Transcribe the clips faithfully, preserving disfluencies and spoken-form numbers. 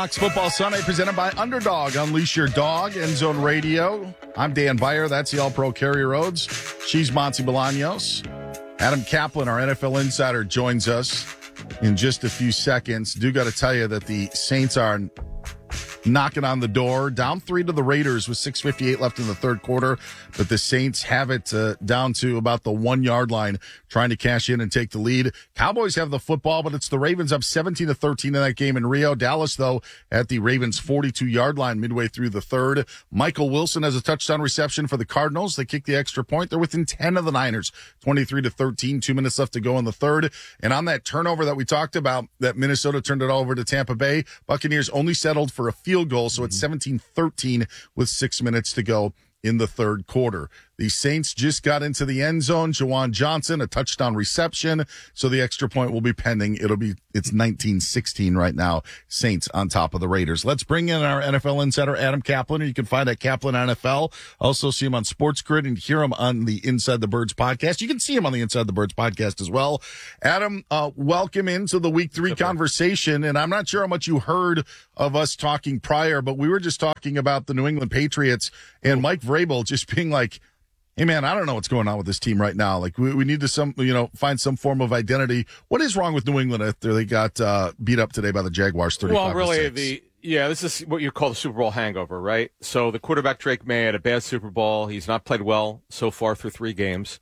Fox Football Sunday presented by Underdog. Unleash your dog. End Zone Radio. I'm Dan Beyer. That's the All-Pro Kerry Rhodes. She's Monty Bolaños. Adam Kaplan, our N F L insider, joins us in just a few seconds. Do got to tell you that the Saints are knocking on the door. Down three to the Raiders with six fifty-eight left in the third quarter. But the Saints have it uh, down to about the one-yard line, trying to cash in and take the lead. Cowboys have the football, but it's the Ravens up seventeen to thirteen in that game in Rio. Dallas, though, at the Ravens' forty-two-yard line midway through the third. Michael Wilson has a touchdown reception for the Cardinals. They kick the extra point. They're within ten of the Niners, twenty-three to thirteen. Two minutes left to go in the third. And on that turnover that we talked about, that Minnesota turned it over to Tampa Bay, Buccaneers only settled for a field goal, so it's seventeen thirteen with six minutes to go in the third quarter. The Saints just got into the end zone. Juwan Johnson, a touchdown reception. So the extra point will be pending. It'll be, it's nineteen sixteen right now. Saints on top of the Raiders. Let's bring in our N F L insider, Adam Kaplan, who you can find at Kaplan N F L. Also see him on Sports Grid and hear him on the Inside the Birds podcast. You can see him on the Inside the Birds podcast as well. Adam, uh, welcome into the week three conversation. And I'm not sure how much you heard of us talking prior, but we were just talking about the New England Patriots and Mike Vrabel just being like, hey, man, I don't know what's going on with this team right now. Like, we, we need to some, you know, find some form of identity. What is wrong with New England after they got uh, beat up today by the Jaguars thirty-five Well, really, to six? the yeah, this is what you call the Super Bowl hangover, right? So the quarterback Drake May had a bad Super Bowl. He's not played well so far through three games.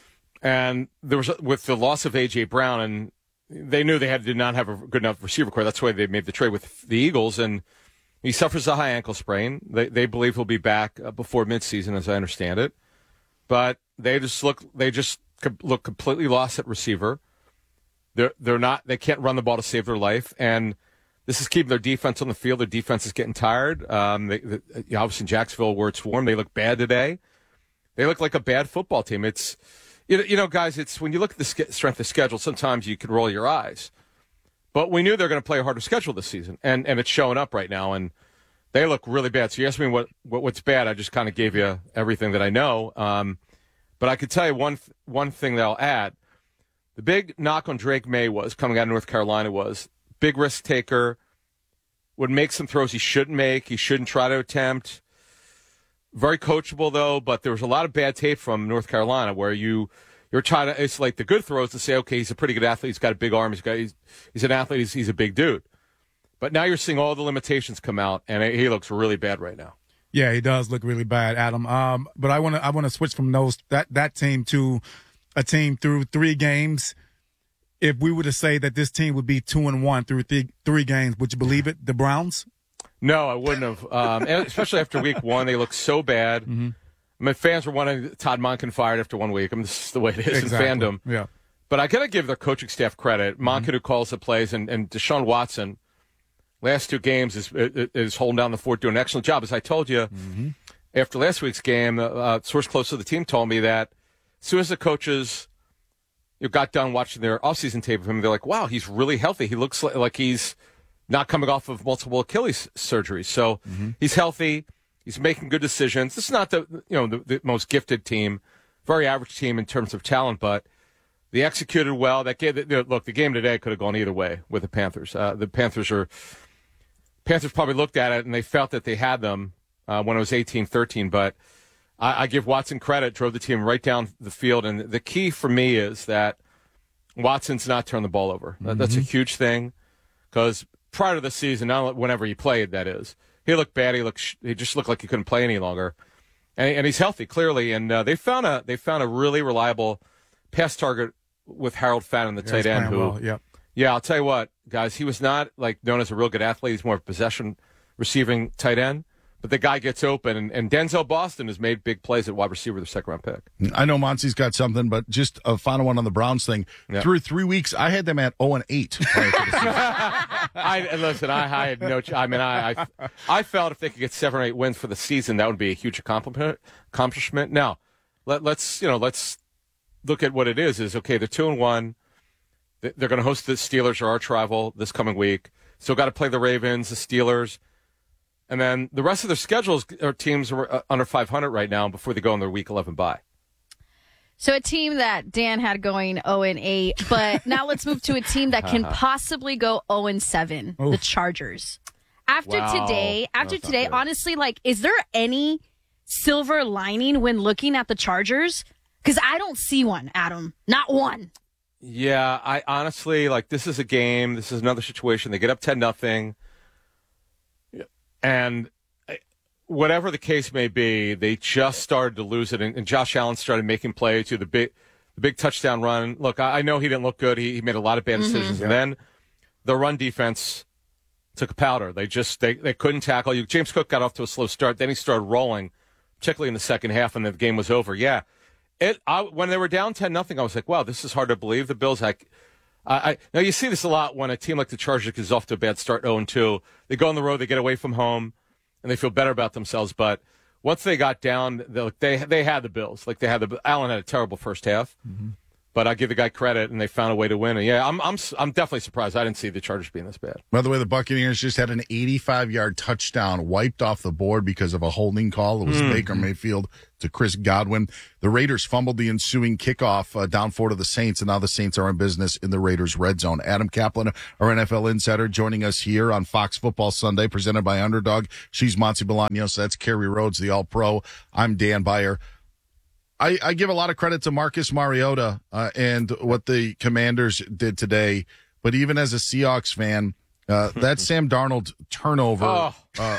And there was with the loss of A J. Brown, and they knew they had did not have a good enough receiver core. That's why they made the trade with the Eagles, and he suffers a high ankle sprain. They they believe he'll be back before midseason, as I understand it. But they just look they just look completely lost at receiver. They're they're not they can't run the ball to save their life, and this is keeping their defense on the field. Their defense is getting tired. Um, they, they, obviously in Jacksonville, where it's warm, they look bad today. They look like a bad football team. It's you know, you know guys. It's when you look at the ske- strength of schedule, sometimes you can roll your eyes. But we knew they were going to play a harder schedule this season, and and it's showing up right now. And they look really bad. So you asked me what, what what's bad. I just kind of gave you everything that I know. Um, but I could tell you one one thing that I'll add. The big knock on Drake May was, coming out of North Carolina, was big risk taker, would make some throws he shouldn't make. He shouldn't try to attempt. Very coachable, though, but there was a lot of bad tape from North Carolina where you, you're trying to isolate the good throws to say, okay, he's a pretty good athlete. He's got a big arm. He's got he's, he's an athlete. He's, he's a big dude. But now you're seeing all the limitations come out, and he looks really bad right now. Yeah, he does look really bad, Adam. Um, but I want to I want to switch from those that, that team to a team through three games. If we were to say that this team would be two and one through three, three games, would you believe it? The Browns? No, I wouldn't have. Um, and especially after week one, they look so bad. Mm-hmm. I mean, fans were wanting Todd Monken fired after one week. I mean, this is the way it is exactly. in fandom. Yeah. But I got to give their coaching staff credit. Monken, mm-hmm. who calls the plays, and, and Deshaun Watson. Last two games is is holding down the fort, doing an excellent job. As I told you, mm-hmm. after last week's game, a uh, source close to the team told me that as soon as the coaches you know, got done watching their offseason tape of him, they're like, wow, he's really healthy. He looks like, like he's not coming off of multiple Achilles surgeries. So mm-hmm. he's healthy. He's making good decisions. This is not the you know the, the most gifted team, very average team in terms of talent, but they executed well. That game, look, the game today could have gone either way with the Panthers. Uh, the Panthers are Panthers probably looked at it and they felt that they had them uh, when it was eighteen thirteen. But I, I give Watson credit, drove the team right down the field. And the key for me is that Watson's not turned the ball over. Mm-hmm. That's a huge thing because prior to the season, not whenever he played, that is, he looked bad. He looked, he just looked like he couldn't play any longer. And, and he's healthy, clearly. And uh, they found a they found a really reliable pass target with Harold Fadden, the yeah, tight end. Who, well. Yep. Yeah, I'll tell you what, guys, he was not like known as a real good athlete. He's more of a possession receiving tight end. But the guy gets open, and, and Denzel Boston has made big plays at wide receiver, the second-round pick. I know Monty's got something, but just a final one on the Browns thing. Yeah. Through three weeks, I had them at oh and eight. I listen. I, I had no. I mean, I, I I felt if they could get seven or eight wins for the season, that would be a huge accomplishment. Accomplishment. Now, let, let's you know, let's look at what it is. Is okay. They're two and one. They're going to host the Steelers, or arch rival, this coming week. Still got to play the Ravens, the Steelers. And then the rest of their schedules are teams are under five hundred right now before they go on their week eleven bye. So a team that Dan had going oh and eight, but now let's move to a team that can possibly go oh and seven, the Chargers. After Wow. today, after That's not today, good. honestly, like, is there any silver lining when looking at the Chargers? Because I don't see one, Adam. Not one. Yeah, I honestly, like, this is a game. This is another situation. They get up ten nothing. And whatever the case may be, they just started to lose it. And, and Josh Allen started making plays to the big, the big touchdown run. Look, I, I know he didn't look good. He, he made a lot of bad decisions. Mm-hmm. And then the run defense took a powder. They just they, they couldn't tackle you. James Cook got off to a slow start. Then he started rolling, particularly in the second half, and the game was over. Yeah, it. I, when they were down ten nothing, I was like, wow, this is hard to believe. The Bills. I, I, now you see this a lot when a team like the Chargers is off to a bad start, oh and two. They go on the road, they get away from home, and they feel better about themselves. But once they got down, they they, they had the Bills. Like they had the Allen had a terrible first half. Mm-hmm. But I give the guy credit, and they found a way to win. And yeah, I'm I'm I'm definitely surprised. I didn't see the Chargers being this bad. By the way, the Buccaneers just had an eighty-five-yard touchdown wiped off the board because of a holding call. It was Mm-hmm. Baker Mayfield to Chris Godwin. The Raiders fumbled the ensuing kickoff uh, down four to the Saints, and now the Saints are in business in the Raiders' red zone. Adam Kaplan, our N F L insider, joining us here on Fox Football Sunday, presented by Underdog. She's Monty Bolaños. That's Kerry Rhodes, the All-Pro. I'm Dan Beyer. I, I give a lot of credit to Marcus Mariota uh, and what the Commanders did today. But even as a Seahawks fan, uh, that Sam Darnold turnover, Oh. uh,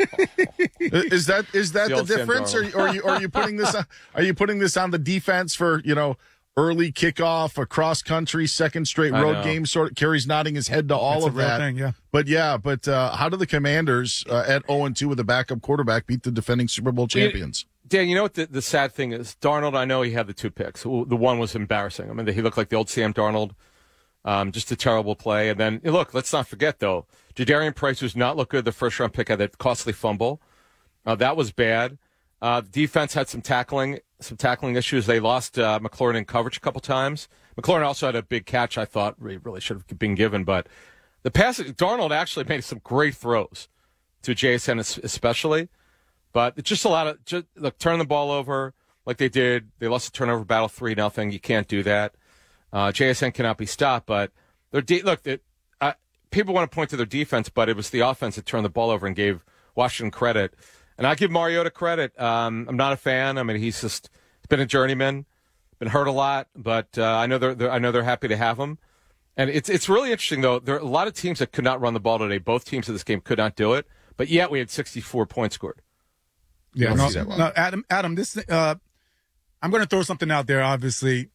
is that is that The the, old Sam difference? Or, Darnold. or are you are you putting this on, are you putting this on the defense for you know early kickoff, a cross country, second straight I road know. game? Sort of Kerry's nodding his head to all That's a of real that. thing, yeah. But yeah, but uh, how do the Commanders uh, at oh and two with a backup quarterback beat the defending Super Bowl champions? Dan, you know what the, the sad thing is? Darnold, I know he had the two picks. The one was embarrassing. I mean, he looked like the old Sam Darnold. Um, just a terrible play. And then, look, let's not forget, though, Jadarian Price, who's not looked good, the first-round pick, had that costly fumble. Uh, that was bad. Uh, the defense had some tackling some tackling issues. They lost uh, McLaurin in coverage a couple times. McLaurin also had a big catch I thought really, really should have been given. But the pass, Darnold actually made some great throws to J S N especially. But it's just a lot of, just, look, turn the ball over like they did. They lost the turnover battle three nothing. You can't do that. Uh, J S N cannot be stopped. But their de- look, it, uh, people want to point to their defense, but it was the offense that turned the ball over and gave Washington credit. And I give Mariota credit. Um, I'm not a fan. I mean, he's just he's been a journeyman, been hurt a lot, but uh, I know they're, they're I know they're happy to have him. And it's it's really interesting though. There are a lot of teams that could not run the ball today. Both teams in this game could not do it, but yet we had sixty-four points scored. Yeah, Don't no, see that one. no, Adam, Adam, this, uh, I'm going to throw something out there. Obviously,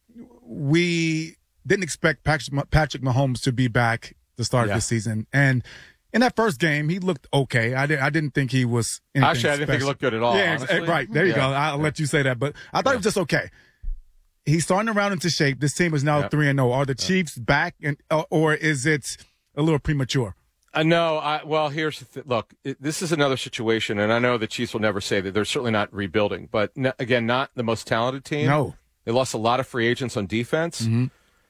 we didn't expect Patrick, Patrick Mahomes to be back the start Yeah. of the season, and in that first game, he looked okay. I didn't, I didn't think he was anything Actually, I didn't think he special. looked good at all. Yeah, ex- honestly. right. There you Yeah. go. I'll let you say that, but I thought it was just okay. He's starting to round into shape. This team is now Yeah. three and zero. Are the Chiefs back, and uh, or is it a little premature? Uh, no, I, well, here's the th- look. It, this is another situation, and I know the Chiefs will never say that they're certainly not rebuilding, but n- again, not the most talented team. No. They lost a lot of free agents on defense. Mm-hmm.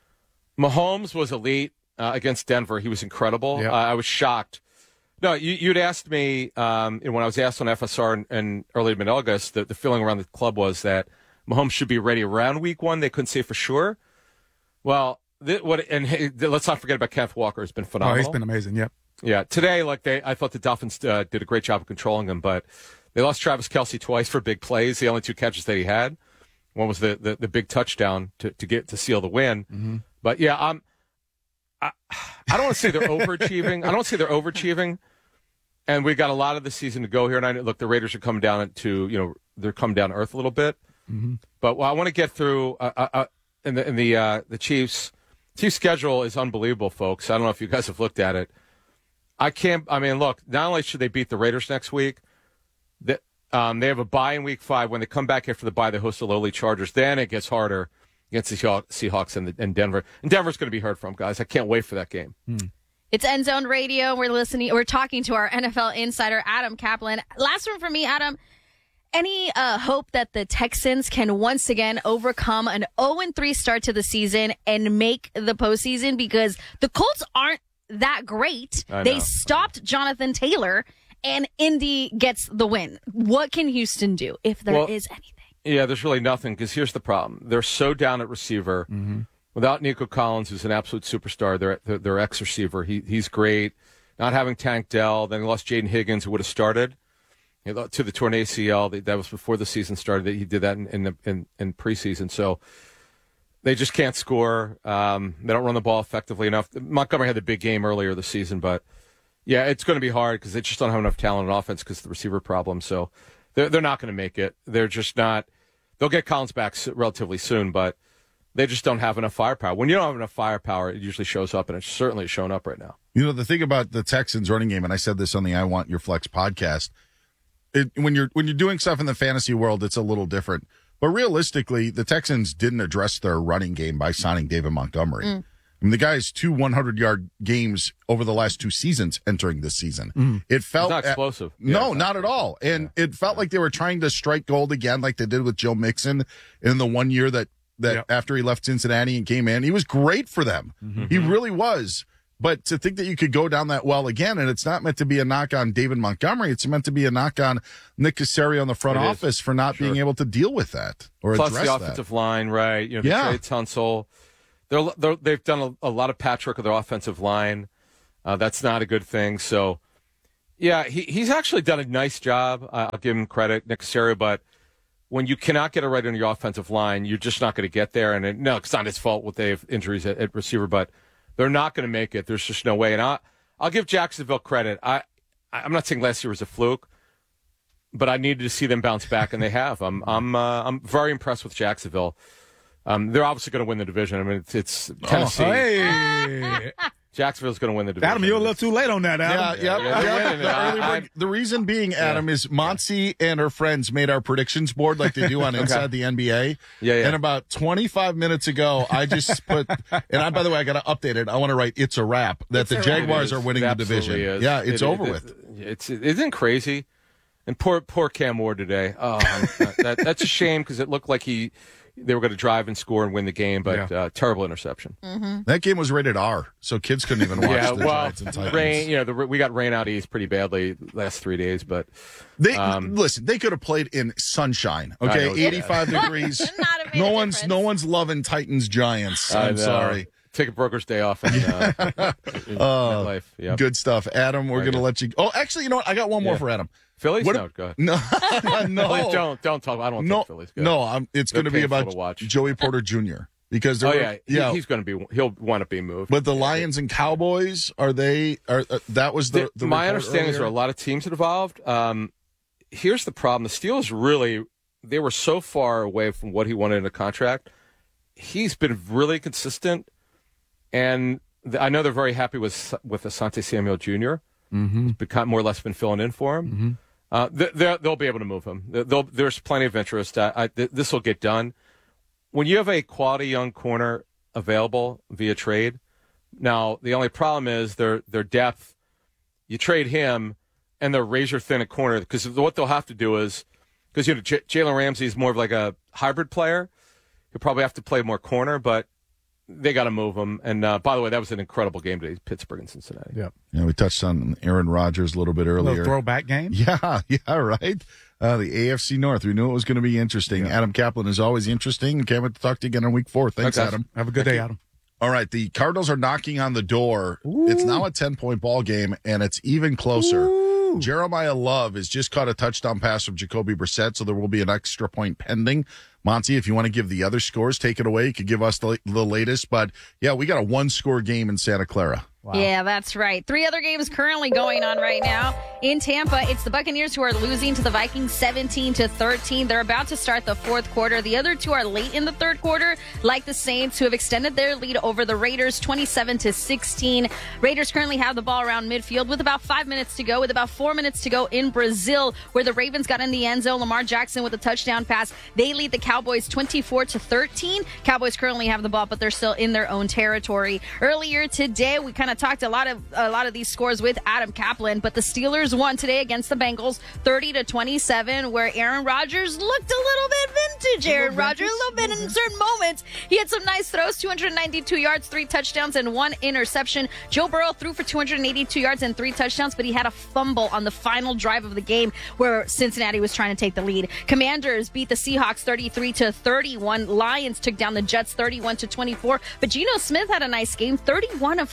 Mahomes was elite uh, against Denver. He was incredible. Yeah. Uh, I was shocked. No, you, you'd asked me um, when I was asked on F S R in, in early mid-August, the, the feeling around the club was that Mahomes should be ready around week one. They couldn't say for sure. Well, th- what and hey, let's not forget about Kenneth Walker. Has been Oh, phenomenal. he's been amazing. Yep. Yeah, today, like they, I thought the Dolphins uh, did a great job of controlling him, but they lost Travis Kelce twice for big plays. The only two catches that he had, one was the the, the big touchdown to, to get to seal the win. Mm-hmm. But yeah, I'm. I, I don't want to say they're overachieving. I don't say they're overachieving, and we got a lot of the season to go here. And I look, the Raiders are coming down to you know they're coming down to earth a little bit. Mm-hmm. But well, I want to get through. Uh, uh, uh, in the in the uh, the Chiefs Chiefs schedule is unbelievable, folks. I don't know if you guys have looked at it. I can't. I mean, look. Not only should they beat the Raiders next week, that um, they have a bye in Week Five. When they come back after the bye, they host the lowly Chargers. Then it gets harder against the Seahawks and, the, and Denver. And Denver's going to be heard from, guys. I can't wait for that game. It's End Zone Radio. We're listening. We're talking to our N F L insider, Adam Kaplan. Last one for me, Adam. Any uh, hope that the Texans can once again overcome an oh and three start to the season and make the postseason? Because the Colts aren't that great. I They know. stopped Jonathan Taylor, and Indy gets the win. What can Houston do, if there is Well, anything? Yeah, there's really nothing because here's the problem. They're so down at receiver. Without Nico Collins, who's an absolute superstar, their their, their ex-receiver, he, he's great. not having Tank Dell. Then they lost Jaden Higgins, who would have started you know, to the torn A C L. That was before the season started. He did that in in, the, in, in preseason. So they just can't score. Um, they don't run the ball effectively enough. Montgomery had the big game earlier this season, but yeah, it's going to be hard because they just don't have enough talent on offense because of the receiver problem. So they're they're not going to make it. They're just not. They'll get Collins back relatively soon, but they just don't have enough firepower. When you don't have enough firepower, it usually shows up, and it's certainly showing up right now. You know, the thing about the Texans running game, and I said this on the I Want Your Flex podcast, it, when you're when you're doing stuff in the fantasy world, it's a little different. But realistically, the Texans didn't address their running game by signing David Montgomery. Mm. I mean, the guy's two hundred-yard games over the last two seasons entering this season. Mm. It felt it's not explosive. At, no, yeah, not at all. And yeah. it felt like they were trying to strike gold again like they did with Joe Mixon in the one year that, that yep. after he left Cincinnati and came in. He was great for them. Mm-hmm. He really was. But to think that you could go down that well again, and it's not meant to be a knock on David Montgomery, it's meant to be a knock on Nick Caserio in the front it office is. for not sure. being able to deal with that or Plus address the offensive that. line, right? You know, yeah. Trey Tunsil. They're, they're, they've done a, a lot of patchwork of their offensive line. Uh, that's not a good thing. So, yeah, he, he's actually done a nice job. Uh, I'll give him credit, Nick Caserio, but when you cannot get it right on your offensive line, you're just not going to get there. And it, no, it's not his fault what they have injuries at, at receiver, but they're not going to make it. There's just no way. And I, I'll give Jacksonville credit. I, I'm not saying last year was a fluke, but I needed to see them bounce back, and they have. I'm I'm uh, I'm very impressed with Jacksonville. Um, they're obviously going to win the division. I mean, it's, it's Tennessee. Oh, hey. Jacksonville's going to win the division. Adam, you're a little too late on that, Adam. Yeah, yeah. yeah, yeah. The, early I, break, the reason being, Adam, yeah. is Monty and her friends made our predictions board like they do on Inside okay. the N B A. Yeah, yeah. And about twenty-five minutes ago, I just put, and I, by the way, I got to update it. I want to write, it's a wrap, that it's the Jaguars are winning the division. Is. Yeah, it's it, over it, with. It, it's, it isn't crazy. And poor, poor Cam Ward today. Oh, that, that's a shame because it looked like he, they were going to drive and score and win the game, but yeah. uh, terrible interception. Mm-hmm. That game was rated R, so kids couldn't even watch yeah, the well, Giants and Titans. Rain, you know, the, we got rain out east pretty badly last three days, but they um, listen. They could have played in sunshine. Okay, eighty-five degrees. no one's difference. no one's loving Titans Giants. I'm sorry. Take a broker's day off in, uh, in uh, life. Yep. Good stuff, Adam. We're going to let you. Oh, actually, you know what? I got one more yeah. for Adam. Phillies? What, no, go ahead. No, no. Please don't don't talk. I don't no, talk Phillies. Go no, I'm, it's going to be about to Joey Porter Junior Because oh yeah, he, yeah, he's going to be. He'll want to be moved. But the Lions and Cowboys are they? Are uh, that was the, the my understanding is there are a lot of teams involved. Um, here's the problem: the Steelers really they were so far away from what he wanted in a contract. He's been really consistent, and I know they're very happy with with Asante Samuel Junior Mm-hmm. He's become more or less been filling in for him. Mm-hmm. Uh, they'll be able to move him. They'll, there's plenty of interest. I, I, this will get done. When you have a quality young corner available via trade, now the only problem is their their depth. You trade him, and they're razor thin at corner because what they'll have to do is because you know J- Jalen Ramsey is more of like a hybrid player. He'll probably have to play more corner, but they got to move him. And uh, by the way, that was an incredible game today, Pittsburgh and Cincinnati. Yeah, yeah. We touched on Aaron Rodgers a little bit earlier. A little throwback game. Yeah, yeah, right. Uh, the A F C North. We knew it was going to be interesting. Yeah. Adam Kaplan is always interesting. Can't wait to talk to you again on week four. Thanks, okay. Adam. Have a good day, Adam. All right, the Cardinals are knocking on the door. Ooh. It's now a ten-point ball game, and it's even closer. Ooh. Jeremiah Love has just caught a touchdown pass from Jacoby Brissett, so there will be an extra point pending. Monty, if you want to give the other scores, take it away. You could give us the, the latest. But, yeah, we got a one-score game in Santa Clara. Wow. Yeah, that's right. Three other games currently going on right now. In Tampa, it's the Buccaneers who are losing to the Vikings seventeen to thirteen. They're about to start the fourth quarter. The other two are late in the third quarter, like the Saints, who have extended their lead over the Raiders twenty-seven to sixteen. Raiders currently have the ball around midfield with about five minutes to go, with about four minutes to go in Brazil, where the Ravens got in the end zone. Lamar Jackson with a touchdown pass. They lead the Cowboys twenty-four to thirteen. Cowboys currently have the ball, but they're still in their own territory. Earlier today, we kind of talked a lot of a lot of these scores with Adam Kaplan, but the Steelers won today against the Bengals thirty to twenty-seven, where Aaron Rodgers looked a little bit vintage. Aaron Rodgers, a little bit in certain moments. He had some nice throws, two hundred ninety-two yards, three touchdowns, and one interception. Joe Burrow threw for two hundred eighty-two yards and three touchdowns, but he had a fumble on the final drive of the game where Cincinnati was trying to take the lead. Commanders beat the Seahawks thirty-three to thirty-one. Lions took down the Jets thirty-one to twenty-four, but Geno Smith had a nice game, thirty-one of thirty-six.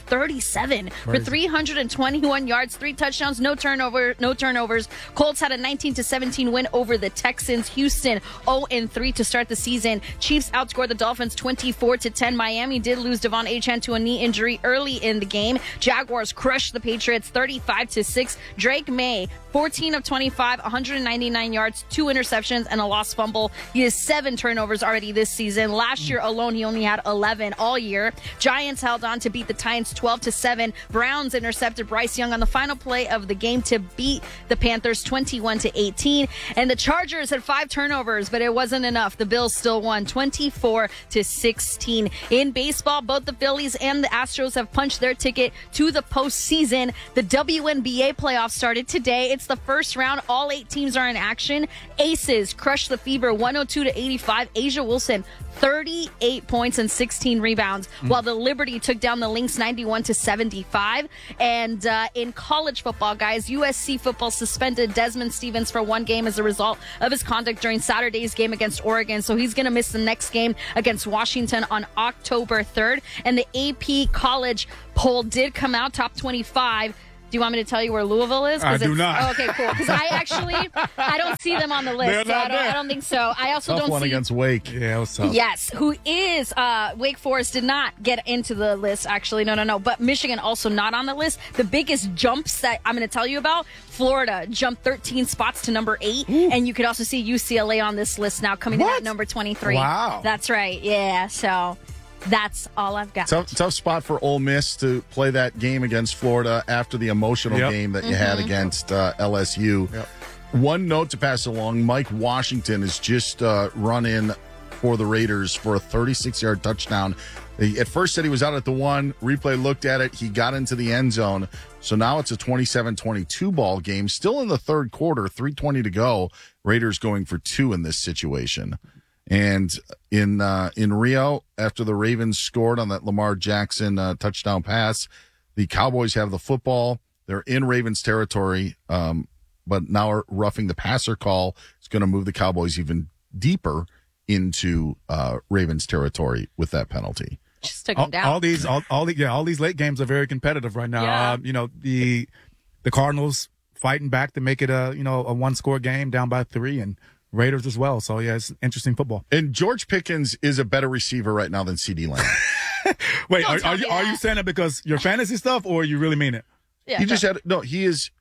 seven for three hundred twenty-one yards, three touchdowns, no turnover, no turnovers. Colts had a nineteen to seventeen win over the Texans. Houston oh and three to start the season. Chiefs outscored the Dolphins twenty-four to ten. Miami did lose Devon Achane to a knee injury early in the game. Jaguars crushed the Patriots thirty-five to six. Drake May, fourteen of twenty-five, one hundred ninety-nine yards, two interceptions, and a lost fumble. He has seven turnovers already this season. Last year alone, he only had eleven all year. Giants held on to beat the Titans twelve to seven. Browns intercepted Bryce Young on the final play of the game to beat the Panthers twenty-one to eighteen. And the Chargers had five turnovers, but it wasn't enough. The Bills still won twenty-four to sixteen. In baseball, both the Phillies and the Astros have punched their ticket to the postseason. The W N B A playoffs started today. It's the first round. All eight teams are in action. Aces crushed the Fever one oh two to eighty-five. Asia Wilson, thirty-eight points and sixteen rebounds, mm. while the Liberty took down the Lynx ninety-one to seventy-five. And uh, in college football, guys, U S C football suspended Desmond Stevens for one game as a result of his conduct during Saturday's game against Oregon. So he's going to miss the next game against Washington on October third. And the A P college poll did come out, top twenty-five. Do you want me to tell you where Louisville is? I do it's, not. Oh, okay, cool. Because I actually, I don't see them on the list. So I, don't, I don't think so. I also Tough don't one see. against Wake. Yeah, it was tough. Yes, who is uh, Wake Forest did not get into the list. Actually, no, no, no. But Michigan also not on the list. The biggest jumps that I'm going to tell you about: Florida jumped thirteen spots to number eight, Ooh. And you could also see U C L A on this list now, coming what? in at number twenty-three. Wow, that's right. Yeah, so. That's all I've got. Tough, tough spot for Ole Miss to play that game against Florida after the emotional yep. game that you mm-hmm. had against uh, L S U. Yep. One note to pass along: Mike Washington has just uh, run in for the Raiders for a thirty-six-yard touchdown. He at first said he was out at the one. Replay looked at it. He got into the end zone. So now it's a twenty-seven twenty-two ball game. Still in the third quarter, three twenty to go. Raiders going for two in this situation. And in uh, in Rio, after the Ravens scored on that Lamar Jackson uh, touchdown pass, the Cowboys have the football. They're in Ravens territory, um, but now roughing the passer call is going to move the Cowboys even deeper into uh, Ravens territory with that penalty. Just took them all, down. all these, all, all the, yeah, all these late games are very competitive right now. Yeah. Uh, you know, the the Cardinals fighting back to make it a you know a one score game down by three, and Raiders as well. So, yeah, it's interesting football. And George Pickens is a better receiver right now than CeeDee Lamb. Wait, Don't are, tell are me you that. are you saying that because your fantasy stuff, or you really mean it? Yeah, he just had no. He is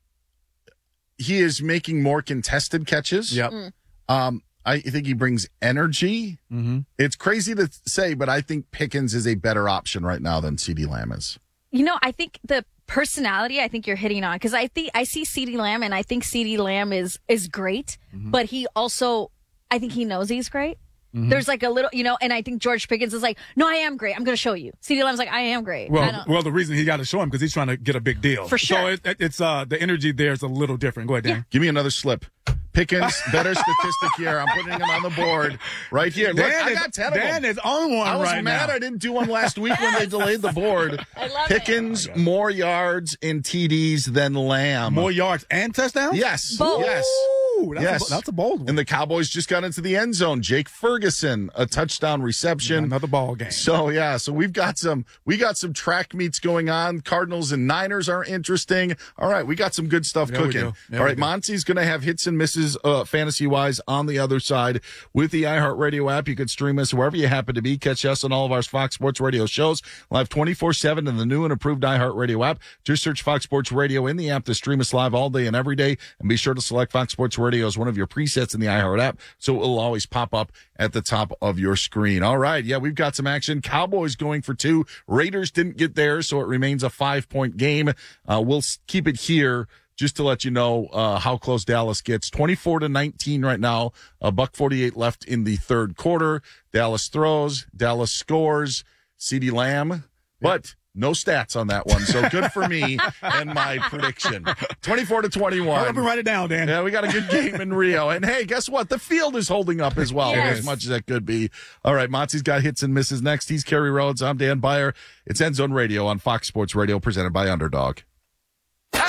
he is making more contested catches. Yep. Mm. Um, I think he brings energy. Mm-hmm. It's crazy to say, but I think Pickens is a better option right now than CeeDee Lamb is. You know, I think the personality I think you're hitting on, because I think I see CeeDee Lamb and I think CeeDee Lamb is is great, mm-hmm. but he also I think he knows he's great. Mm-hmm. There's like a little, you know, and I think George Pickens is like, no, I am great. I'm going to show you. CeeDee Lamb's like, I am great. I Well, don't- well, the reason he got to show him because he's trying to get a big deal. For sure. So it, it, it's uh the energy there is a little different. Go ahead, Dan. Give me another slip. Pickens, better statistic here. I'm putting him on the board right here. Look, Dan I is, got ten of Dan them. is on one I was right mad now. I didn't do one last week when they delayed the board. I love Pickens, it. more yards in T Ds than Lamb. More yards and touchdowns? Yes. Both. Yes. Ooh, that's, Yes. a, that's a bold one. And the Cowboys just got into the end zone. Jake Ferguson, a touchdown reception. Another ball game. So yeah, so we've got some we got some track meets going on. Cardinals and Niners are interesting. All right, we got some good stuff Yeah, we cooking. do. Yeah, All we right, do. Monty's going to have hits and misses uh, fantasy wise on the other side with the iHeartRadio app. You can stream us wherever you happen to be. Catch us on all of our Fox Sports Radio shows live twenty-four seven in the new and improved iHeartRadio app. Just search Fox Sports Radio in the app to stream us live all day and every day. And be sure to select Fox Sports Radio as one of your presets in the iHeart app, so it will always pop up at the top of your screen. All right, yeah, we've got some action. Cowboys going for two. Raiders didn't get there, so it remains a five-point game. Uh, we'll keep it here just to let you know uh, how close Dallas gets. twenty-four to nineteen right now. A buck forty-eight left in the third quarter. Dallas throws. Dallas scores. CeeDee Lamb, but no stats on that one, so good for me and my prediction. twenty-four to twenty-one. Hurry up and write it down, Dan. Yeah, we got a good game in Rio. And hey, guess what? The field is holding up as well, Yes. as much as that could be. All right, Monty's got hits and misses next. He's Kerry Rhodes. I'm Dan Byer. It's End Zone Radio on Fox Sports Radio, presented by Underdog. Hey, you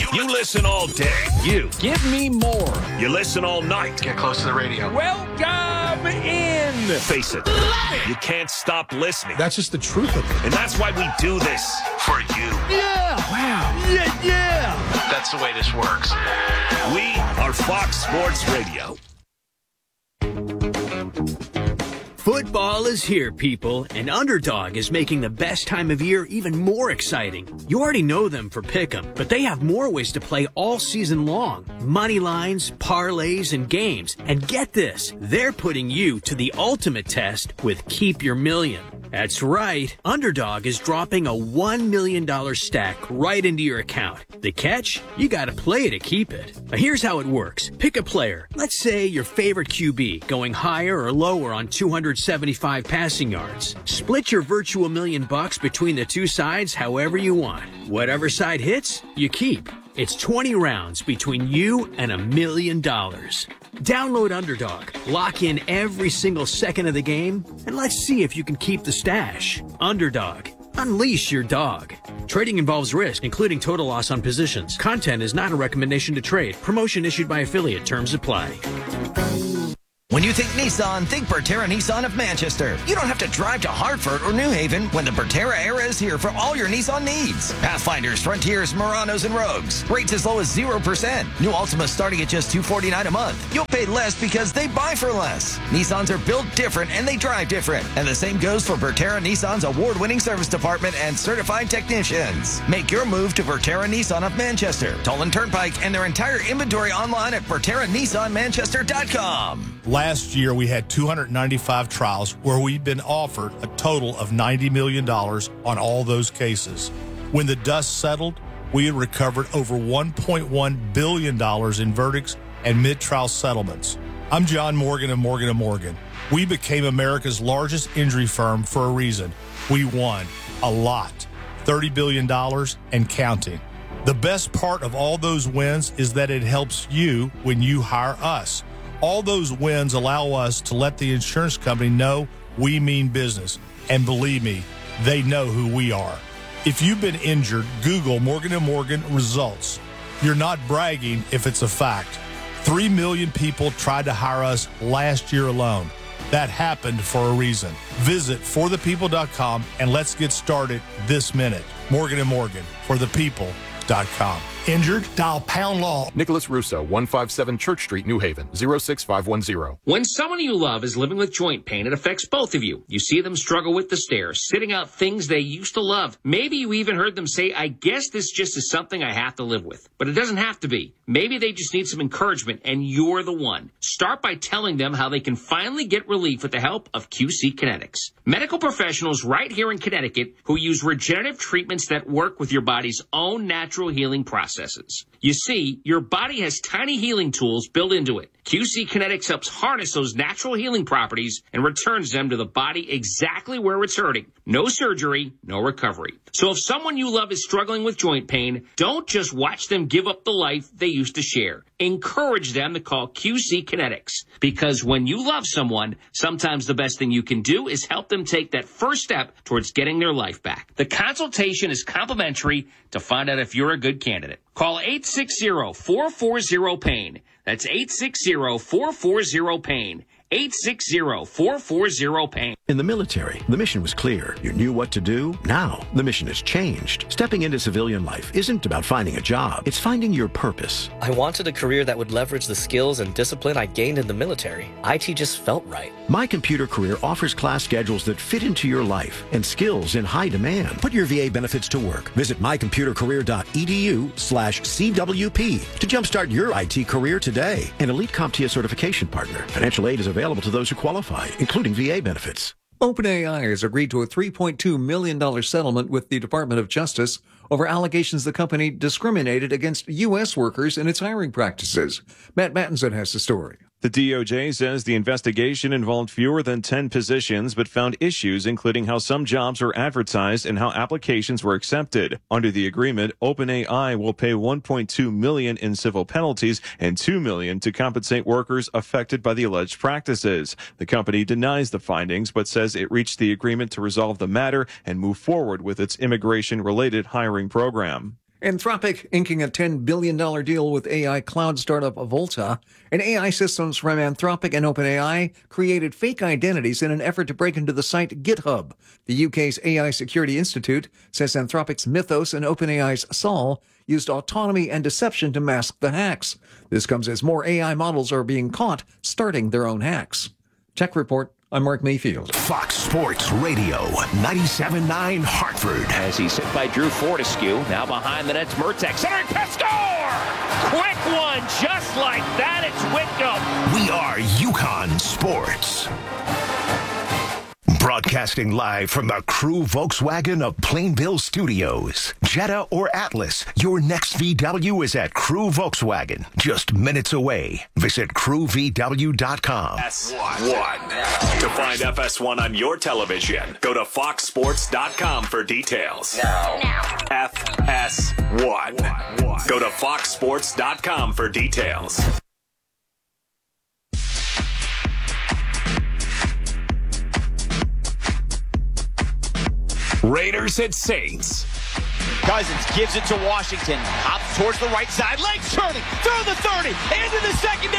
You listen all day. You. Give me more. You listen all night. Get close to the radio. Welcome in. Face it. You can't stop listening. That's just the truth of it. And that's why we do this. For you. Yeah. Wow. Yeah, yeah. That's the way this works. We are Fox Sports Radio. Football is here, people, and Underdog is making the best time of year even more exciting. You already know them for Pick'em, but they have more ways to play all season long. Money lines, parlays, and games. And get this, they're putting you to the ultimate test with Keep Your Million. That's right, Underdog is dropping a one million dollars stack right into your account. The catch? You gotta play to keep it. Now here's how it works. Pick a player. Let's say your favorite Q B, going higher or lower on two hundred seventy-five passing yards. Split your virtual million bucks between the two sides however you want. Whatever side hits, you keep. It's twenty rounds between you and a million dollars. Download Underdog, lock in every single second of the game, and let's see if you can keep the stash. Underdog. Unleash your dog. Trading involves risk, including total loss on positions. Content is not a recommendation to trade. Promotion issued by affiliate. Terms apply. When you think Nissan, think Bertera Nissan of Manchester. You don't have to drive to Hartford or New Haven when the Bertera era is here for all your Nissan needs. Pathfinders, Frontiers, Muranos, and Rogues. Rates as low as zero percent. New Altimas starting at just two hundred forty-nine dollars a month. You'll pay less because they buy for less. Nissans are built different and they drive different. And the same goes for Bertera Nissan's award-winning service department and certified technicians. Make your move to Bertera Nissan of Manchester, Tolan Turnpike, and their entire inventory online at Bertera Nissan Manchester dot com. Last year, we had two hundred ninety-five trials where we'd been offered a total of ninety million dollars on all those cases. When the dust settled, we had recovered over one point one billion dollars in verdicts and mid-trial settlements. I'm John Morgan of Morgan and Morgan. We became America's largest injury firm for a reason. We won a lot, thirty billion dollars and counting. The best part of all those wins is that it helps you when you hire us. All those wins allow us to let the insurance company know we mean business. And believe me, they know who we are. If you've been injured, Google Morgan and Morgan results. You're not bragging if it's a fact. Three million people tried to hire us last year alone. That happened for a reason. Visit for the people dot com and let's get started this minute. Morgan and Morgan, for the people dot com. Injured? Dial pound law. Nicholas Russo, one fifty-seven Church Street, New Haven, zero six five one zero. When someone you love is living with joint pain, it affects both of you. You see them struggle with the stairs, sitting out things they used to love. Maybe you even heard them say, I guess this just is something I have to live with. But it doesn't have to be. Maybe they just need some encouragement, and you're the one. Start by telling them how they can finally get relief with the help of Q C Kinetics. Medical professionals right here in Connecticut who use regenerative treatments that work with your body's own natural healing process. You see, your body has tiny healing tools built into it. Q C Kinetics helps harness those natural healing properties and returns them to the body exactly where it's hurting. No surgery, no recovery. So if someone you love is struggling with joint pain, don't just watch them give up the life they used to share. Encourage them to call Q C Kinetics. Because when you love someone, sometimes the best thing you can do is help them take that first step towards getting their life back. The consultation is complimentary to find out if you're a good candidate. Call eight six zero, four four zero, PAIN. That's eight six zero, four four zero, PAIN. eight six zero, four four zero, PAIN. In the military, the mission was clear. You knew what to do. Now, the mission has changed. Stepping into civilian life isn't about finding a job. It's finding your purpose. I wanted a career that would leverage the skills and discipline I gained in the military. I T just felt right. My Computer Career offers class schedules that fit into your life and skills in high demand. Put your V A benefits to work. Visit my computer career dot e d u slash C W P to jumpstart your I T career today. An elite CompTIA certification partner. Financial aid is available to those who qualify, including V A benefits. OpenAI has agreed to a three point two million dollars settlement with the Department of Justice over allegations the company discriminated against U S workers in its hiring practices. Matt Mattinson has the story. The D O J says the investigation involved fewer than ten positions, but found issues including how some jobs were advertised and how applications were accepted. Under the agreement, OpenAI will pay one point two million dollars in civil penalties and two million dollars to compensate workers affected by the alleged practices. The company denies the findings, but says it reached the agreement to resolve the matter and move forward with its immigration-related hiring program. Anthropic inking a ten billion dollars deal with A I cloud startup Volta, and A I systems from Anthropic and OpenAI created fake identities in an effort to break into the site GitHub. The U K's A I Security Institute says Anthropic's Mythos and OpenAI's Sol used autonomy and deception to mask the hacks. This comes as more A I models are being caught starting their own hacks. Tech Report. I'm Mark Mayfield. Fox Sports Radio, ninety-seven point nine Hartford. As he's hit by Drew Fortescue. Now behind the net's Mertek. Centering pass, score! Quick one, just like that. It's Whitcomb. We are Yukon Sports. Broadcasting live from the Crew Volkswagen of Plainville Studios. Jetta or Atlas, your next V W is at Crew Volkswagen. Just minutes away. Visit crew v w dot com. F S one. To find F S one on your television, go to fox sports dot com for details. Now. Now. F S one. Go to fox sports dot com for details. Raiders at Saints. Cousins gives it to Washington. Hops towards the right side. Legs turning. Through the thirty. Into the secondary.